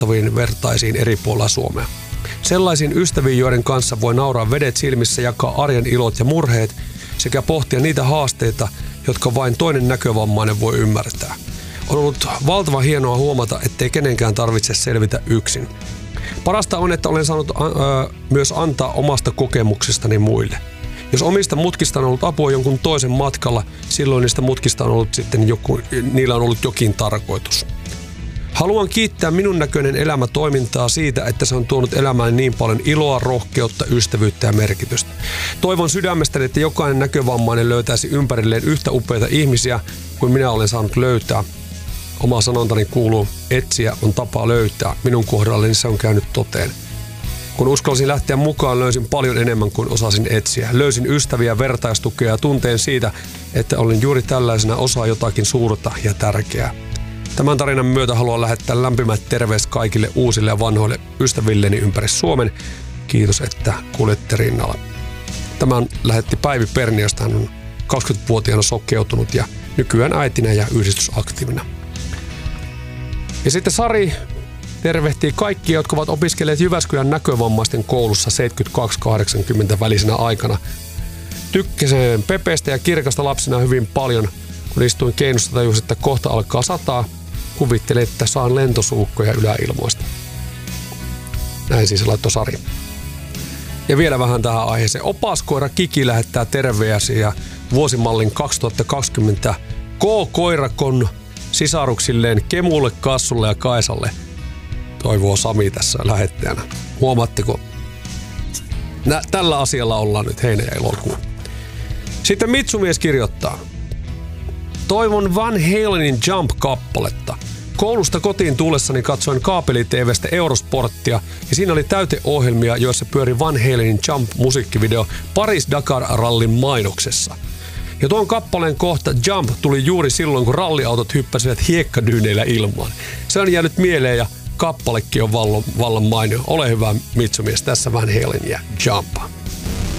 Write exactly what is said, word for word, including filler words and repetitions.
uskottaviin vertaisiin eri puolilla Suomea. Sellaisiin ystäviin, joiden kanssa voi nauraa vedet silmissä, jakaa arjen ilot ja murheet sekä pohtia niitä haasteita, jotka vain toinen näkövammainen voi ymmärtää. On ollut valtava hienoa huomata, ettei kenenkään tarvitse selvitä yksin. Parasta on, että olen saanut äh, myös antaa omasta kokemuksestani muille. Jos omista mutkista on ollut apua jonkun toisen matkalla, silloin niistä mutkista on ollut sitten joku, niillä on ollut jokin tarkoitus. Haluan kiittää minun näköinen elämä toimintaa siitä, että se on tuonut elämään niin paljon iloa, rohkeutta, ystävyyttä ja merkitystä. Toivon sydämestäni, että jokainen näkövammainen löytäisi ympärilleen yhtä upeita ihmisiä kuin minä olen saanut löytää. Oma sanontani kuuluu, etsiä on tapa löytää. Minun kohdallani se on käynyt toteen. Kun uskalsin lähteä mukaan, löysin paljon enemmän kuin osasin etsiä. Löysin ystäviä, vertaistukea ja tunteen siitä, että olin juuri tällaisena osa jotakin suurta ja tärkeää. Tämän tarinan myötä haluan lähettää lämpimät terveiset kaikille uusille ja vanhoille ystävilleni ympäri Suomen. Kiitos, että kuljette rinnalla. Tämän lähetti Päivi Perni, josta hän on kaksikymmentävuotiaana sokeutunut ja nykyään äitinä ja yhdistysaktiivina. Ja sitten Sari tervehtii kaikkia, jotka ovat opiskelleet Jyväskylän näkövammaisten koulussa seitsemänkymmentäkaksi kahdeksankymmentä välisenä aikana. Tykkäsin Pepestä ja Kirkasta lapsena hyvin paljon. Kun istuin keinussa, tajusin, että kohta alkaa sataa. Kuvittelin, että saan lentosuukkoja yläilmoista. Näin siis laittoi Sari. Ja vielä vähän tähän aiheeseen. Opaskoira Kiki lähettää terveisiä vuosimallin kaksituhattakaksikymmentä K-koirakon sisaruksilleen Kemulle, Kassulle ja Kaisalle. Toivoo Sami tässä lähettäjänä. Huomaatteko? Nä, tällä asialla ollaan nyt heinä ja elokuu. Sitten Mitsumies kirjoittaa. Toivon Van Halenin Jump-kappaletta. Koulusta kotiin tullessani katsoin kaapeli-tv:stä Eurosporttia ja siinä oli täyteohjelmia, joissa pyöri Van Halenin Jump-musiikkivideo Paris-Dakar-rallin mainoksessa. Ja tuon kappaleen kohta Jump tuli juuri silloin, kun ralliautot hyppäsivät hiekkadyyneillä ilmaan. Se on jäänyt mieleen ja kappalekin on vallan, vallan mainio. Ole hyvä Mitsumies, tässä Van Halen ja Jump.